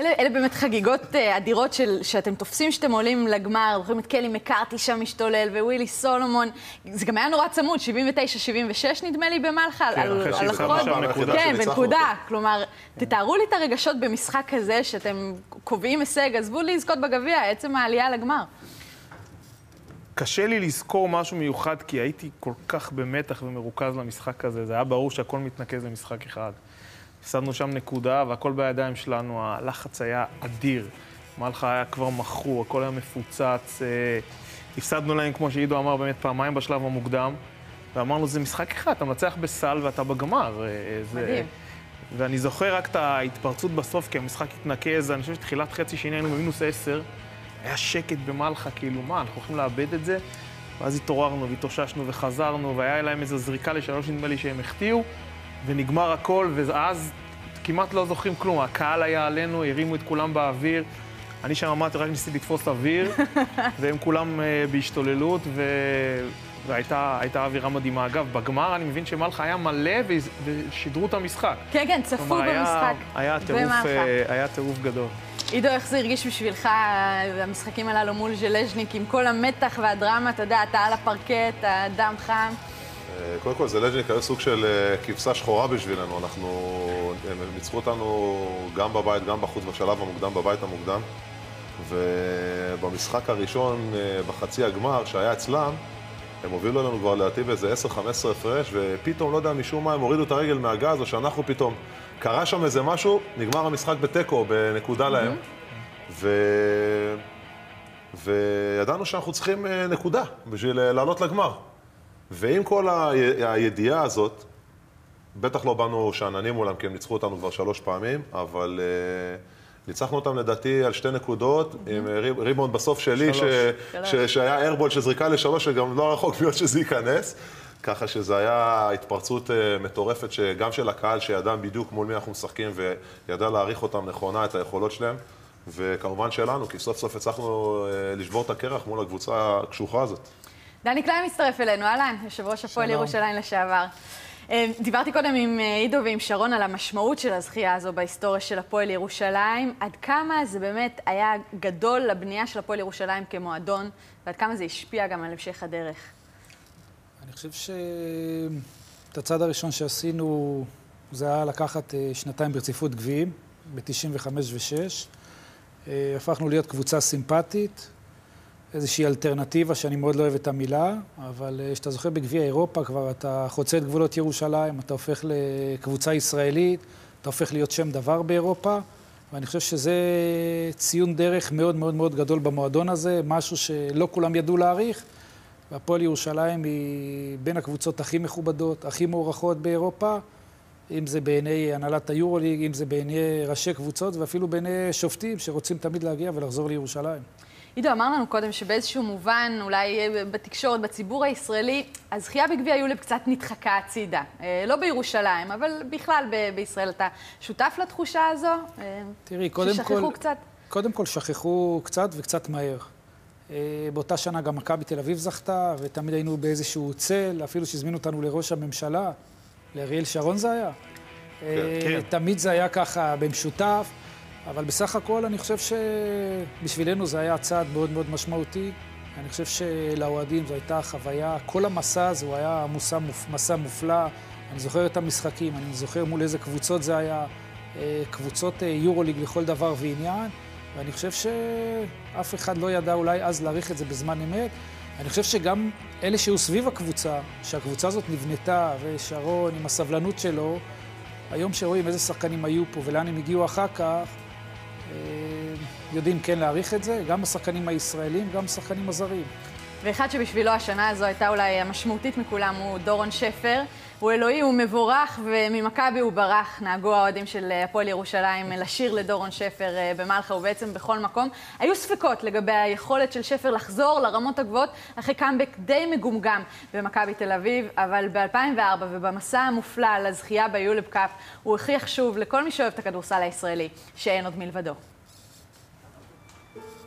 אלה באמת חגיגות אדירות שאתם תופסים שאתם עולים לגמר, זוכרים את קלי מקארתי שם משתולל, ווילי סולומון. זה גם היה נורא צמוד, 79-76 נדמה לי במלחה. כן, אחרי שהצלחנו שם נקודה. כן, בנקודה. כלומר, תתארו לי את הרגשות במשחק כזה שאתם קובעים הישג, עזבו לזכות בגביע, עצם העלייה לגמר. קשה לי לזכור משהו מיוחד, כי הייתי כל כך במתח ומרוכז למשחק הזה. זה היה ברור שהכל מתנקז למשחק אחד. הפסדנו שם נקודה, והכל בידיים שלנו, הלחץ היה אדיר. מלחה היה כבר מכור, הכל היה מפוצץ. הפסדנו להם, כמו שעידו אמר, באמת פעמיים בשלב המוקדם. ואמרנו, זה משחק אחד, אתה מנצח בסל ואתה בגמר. מדהים. ואני זוכר רק את ההתפרצות בסוף, כי המשחק התנקז, אני חושב שתחילת חצי שני היינו במינוס 10. היה שקט במלחה, כאילו, מה, אנחנו הולכים לאבד את זה? ואז התעוררנו והתאוששנו וחזרנו, והיה להם איזו זריקה לשלוש, נדמה לי שהם החטיאו, ונגמר הכל, ואז כמעט לא זוכרים כלום. הקהל היה עלינו, הרימו את כולם באוויר. אני שם אמרתי, רק ניסיתי לתפוס אוויר, והם כולם בהשתוללות, והייתה אווירה מדהימה. אגב, בגמר אני מבין שמלחה היה מלא ושידרו את המשחק. כן, כן, צפו במשחק. היה טירוף גדול. עידו, איך זה הרגיש בשבילך, המשחקים הללו מול ז'לז'ניק, עם כל המתח והדרמה, אתה יודע, אתה על הפרקט, הדם חם? קודם כל, ז'לז'ניק היה סוג של כבשה שחורה בשבילנו. הם ניצחו אותנו גם בבית, גם בחוץ, בשלב המוקדם, בבית המוקדם. ובמשחק הראשון, בחצי הגמר, שהיה אצלם, הם הובילו לנו כבר לדעתי באיזה 10-15 הפרש, ופתאום, לא יודע, משום מה, הם הורידו את הרגל מהגז, או שאנחנו פתאום... קרה שם איזה משהו, נגמר המשחק בטקו, בנקודה להם. וידענו שאנחנו צריכים נקודה בשביל לעלות לגמר. ועם כל הידיעה הזאת, בטח לא באנו שעננים מולם, כי הם ניצחו אותנו כבר 3 פעמים, אבל ניצחנו אותם לדעתי על 2 נקודות, עם ריבאונד בסוף שלי, שהיה איירבול שזריקה ל3, שגם לא רחוק להיות שזה ייכנס. ככה שזה היה התפרצות מטורפת שגם של הקהל שידע בדיוק מול מי אנחנו משחקים וידע להעריך אותם נכונה, את היכולות שלהם, וכמובן שלנו, כי סוף סוף הצלחנו לשבור את הקרח מול הקבוצה הקשוחה הזאת. דני קליין מצטרף אלינו, אהלן, יושב ראש הפועל ירושלים לשעבר. דיברתי קודם עם עידו ועם שרון על המשמעות של הזכייה הזו בהיסטוריה של הפועל ירושלים, עד כמה זה באמת היה גדול לבנייה של הפועל ירושלים כמועדון, ועד כמה זה השפיע גם על המשך הדרך. אני חושב שאת הצעד הראשון שעשינו, זה היה לקחת 2 ברציפות גביעים, ב-95 ו-6. הפכנו להיות קבוצה סימפטית, איזושהי אלטרנטיבה שאני מאוד לא אוהב את המילה, אבל כשאתה זוכה בגביע אירופה, כבר אתה חוצה את גבולות ירושלים, אתה הופך לקבוצה ישראלית, אתה הופך להיות שם דבר באירופה, ואני חושב שזה ציון דרך מאוד מאוד מאוד גדול במועדון הזה, משהו שלא כולם ידעו להעריך, והפועל ירושלים היא בין הקבוצות הכי מכובדות, הכי מוערכות באירופה, אם זה בעיני הנהלת היורוליג, אם זה בעיני ראשי קבוצות, ואפילו בעיני שופטים שרוצים תמיד להגיע ולחזור לירושלים. עידו, אמר לנו קודם שבאיזשהו מובן, אולי בתקשורת, בציבור הישראלי, הזכייה בגביע היוליב קצת נדחקה הצידה. לא בירושלים, אבל בכלל בישראל. אתה שותף לתחושה הזו? תראי, קודם כל שכחו קצת וקצת מהר. באותה שנה גם מכבי תל אביב זכתה, ותמיד היינו באיזשהו צל, אפילו שהזמינו אותנו לראש הממשלה, לאריאל שרון זה היה. כן. תמיד זה היה ככה במשותף, אבל בסך הכל אני חושב שבשבילנו זה היה צעד מאוד מאוד משמעותי. אני חושב שלאוהדים זו הייתה חוויה, כל המסע הזה הוא היה מסע מופלא. אני זוכר את המשחקים, אני זוכר מול איזה קבוצות זה היה, קבוצות יורוליג לכל דבר ועניין. ואני חושב שאף אחד לא ידע אולי אז להעריך את זה בזמן אמת. אני חושב שגם אלה שהיו סביב הקבוצה, שהקבוצה הזאת נבנתה, ושרון עם הסבלנות שלו, היום שרואים איזה שחקנים היו פה ולאן הם הגיעו אחר כך, יודעים כן להעריך את זה, גם השחקנים הישראלים, גם השחקנים הזרים. ואחד שבשבילו השנה הזו הייתה אולי המשמעותית מכולם הוא דורון שפר. הוא אלוהי, הוא מבורך, וממכבי הוא ברח. נהגו האוהדים של הפועל ירושלים לשיר לדורון שפר במלחה ובעצם בכל מקום. היו ספקות לגבי היכולת של שפר לחזור לרמות הגבוהות אחרי קאמבק די מגומגם במכבי תל אביב, אבל ב-2004 ובמסע המופלא לזכייה ביוליב קאפ הוא הכריח שוב לכל מי שאוהב את הכדורסל הישראלי שאין עוד מלבדו.